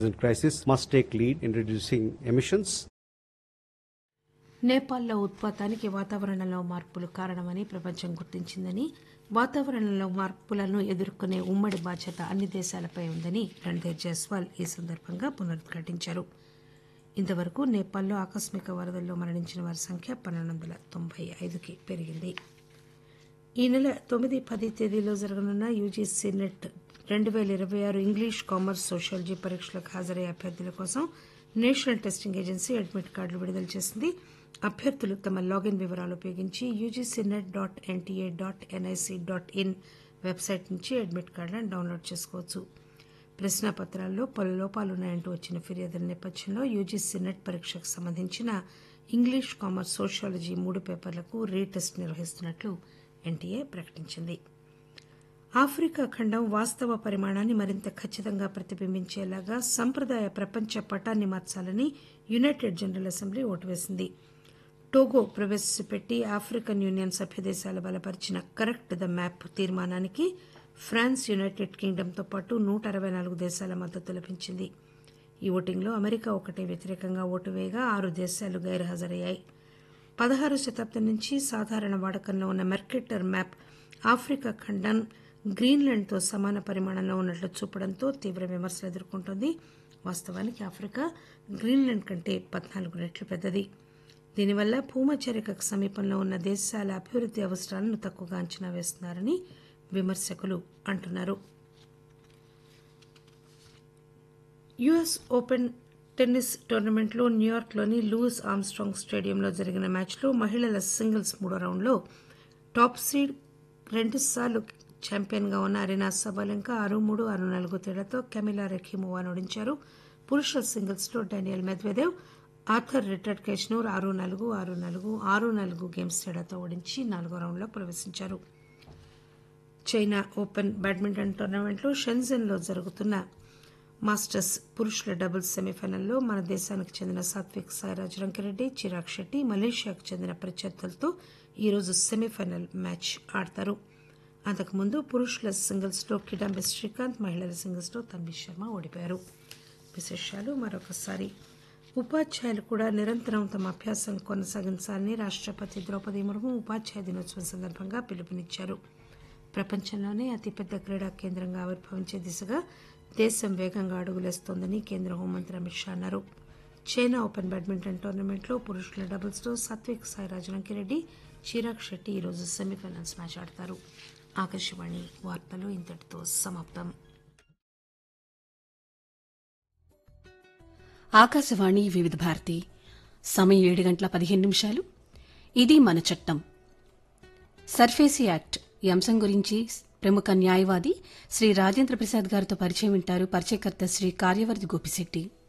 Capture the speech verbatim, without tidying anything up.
crisis must take lead in reducing emissions. నేపాల్లో ఉత్పాతానికి వాతావరణంలో మార్పులు కారణమని ప్రపంచం గుర్తించిందని, వాతావరణంలో మార్పులను ఎదుర్కొనే ఉమ్మడి బాధ్యత అన్ని దేశాలపై ఉందని రణ్ధీర్ జైస్వాల్ ఈ సందర్భంగా పునరుద్ఘాటించారు. ఇంతవరకు నేపాల్లో ఆకస్మిక వరదల్లో మరణించిన వారి సంఖ్య పన్నెండు వందల తొంభై ఐదుకి పెరిగింది. ఈ నెల తొమ్మిది పది తేదీలో జరగనున్న యూజీసీ నెట్ రెండు పేల ఇరవై ఆరు ఇంగ్లీష్, కామర్స్, సోషియాలజీ పరీక్షలకు హాజరయ్యే అభ్యర్థుల కోసం నేషనల్ టెస్టింగ్ ఏజెన్సీ అడ్మిట్ కార్డులు విడుదల చేసింది. అభ్యర్థులు తమ లాగిన్ వివరాలు ఉపయోగించి UGC net dot NTA dot NIC dot in website నుంచి అడ్మిట్ కార్డులను డౌన్లోడ్ చేసుకోవచ్చు. ప్రశ్నాపత్రాల్లో పలు లోపాలున్నాయంటూ వచ్చిన ఫిర్యాదుల నేపథ్యంలో యూజీసీ నెట్ పరీక్షకు సంబంధించిన ఇంగ్లీష్, కామర్స్, సోషియాలజీ మూడు పేపర్లకు రీటెస్ట్ నిర్వహిస్తున్నట్లు ఎన్టీఏ ప్రకటించింది. ఆఫ్రికా ఖండం వాస్తవ పరిమాణాన్ని మరింత ఖచ్చితంగా ప్రతిబింబించేలాగా సంప్రదాయ ప్రపంచ పటాన్ని మార్చాలని యునైటెడ్ జనరల్ అసెంబ్లీ ఓటు వేసింది. టోగో ప్రవేశపెట్టి ఆఫ్రికన్ యూనియన్ సభ్యదేశాలు బలపరిచిన కరెక్ట్ ద మ్యాప్ తీర్మానానికి ఫ్రాన్స్, యునైటెడ్ కింగ్డమ్తో పాటు నూట అరవై నాలుగు దేశాల మద్దతు లభించింది. ఈ ఓటింగ్లో అమెరికా ఒకటే వ్యతిరేకంగా ఓటు వేయగా ఆరు దేశాలు గైర్హాజరయ్యాయి. పదహారు శతాబ్దం నుంచి సాధారణ వాడకంలో ఉన్న మెర్కెటర్ మ్యాప్ ఆఫ్రికా ఖండం గ్రీన్లాండ్తో సమాన పరిమాణంలో ఉన్నట్లు చూపడంతో తీవ్ర విమర్శలు ఎదుర్కొంటోంది. వాస్తవానికి ఆఫ్రికా గ్రీన్లాండ్ కంటే పద్నాలుగు రెట్లు పెద్దది. దీనివల్ల భూమధ్యరేఖకు సమీపంలో ఉన్న దేశాల అభివృద్ది అవసరాలను తక్కువగా అంచనా వేస్తున్నారని విమర్శకులు అంటున్నారు. యుఎస్ ఓపెన్ టెన్నిస్ టోర్నమెంట్లో న్యూయార్క్లోని లూయిస్ ఆర్మ్స్ట్రాంగ్ స్టేడియంలో జరిగిన మ్యాచ్లో మహిళల సింగిల్స్ మూడో రౌండ్లో టాప్ సీడ్ రెండుసార్లు ఛాంపియన్గా ఉన్న అరీనా సబాలెంకా ఆరు మూడు ఆరు నాలుగు తేడాతో కెమిలా రెఖీమోవాను ఓడించారు. పురుషుల సింగిల్స్లో డానియల్ మెద్వెదేవ్ ఆర్థర్ రిటర్డ్ కేష్నూర్ ఆరు నాలుగు ఆరు నాలుగు ఆరు నాలుగు గేమ్స్ తేడాతో ఓడించి నాలుగో రౌండ్లో ప్రవేశించారు. చైనా ఓపెన్ బ్యాడ్మింటన్ టోర్నమెంట్లో షెన్జెన్లో జరుగుతున్న మాస్టర్స్ పురుషుల డబుల్స్ సెమీఫైనల్లో మన దేశానికి చెందిన సాత్విక్ సాయిరాజ్ రంకిరెడ్డి, చిరాగ్ షెట్టి మలేషియాకు చెందిన ప్రత్యర్థులతో ఈరోజు సెమీఫైనల్ మ్యాచ్ ఆడతారు. అంతకుముందు పురుషుల సింగిల్స్లో కిడాంబి శ్రీకాంత్, మహిళల సింగిల్స్లో తన్వీ శర్మ ఓడిపోయారు. విశేషాలు మరొకసారి. ఉపాధ్యాయులు కూడా నిరంతరం తమ అభ్యాసం కొనసాగించాలని రాష్టపతి ద్రౌపది ముర్ము ఉపాధ్యాయ దినోత్సవం సందర్భంగా పిలుపునిచ్చారు. ప్రపంచంలోనే అతిపెద్ద క్రీడా కేంద్రంగా ఆవిర్భవించే దిశగా దేశం వేగంగా అడుగులేస్తోందని కేంద్ర హోంమంత్రి అమిత్ షా అన్నారు. చైనా ఓపెన్ బ్యాడ్మింటన్ టోర్నమెంట్లో పురుషుల డబుల్స్లో సాత్విక్ సాయిరాజ్ రంకిరెడ్డి, చిరాగ్ షెట్టి ఈరోజు సెమీఫైనల్స్ మ్యాచ్ ఆడతారు. ఆకాశవాణి వార్తలు ఇంతటితో సమాప్తం. ఆకాశవాణి వివిధ భారతి సమయం ఏడు గంటల పదిహేను నిమిషాలు. ఇది మన చట్టం. సర్ఫేసీ యాక్ట్ ఈ అంశం గురించి ప్రముఖ న్యాయవాది శ్రీ రాజేంద్ర ప్రసాద్ గారితో పరిచయం వింటారు. పరిచయకర్త శ్రీ కార్యవర్ధి గోపిశెట్టి.